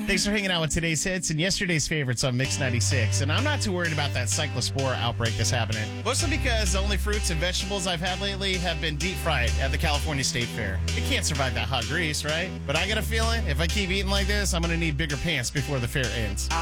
Thanks for hanging out with today's hits and yesterday's favorites on Mix 96. And I'm not too worried about that cyclospore outbreak that's happening. Mostly because the only fruits and vegetables I've had lately have been deep fried at the California State Fair. It can't survive that hot grease, right? But I got a feeling if I keep eating like this, I'm going to need bigger pants before the fair ends.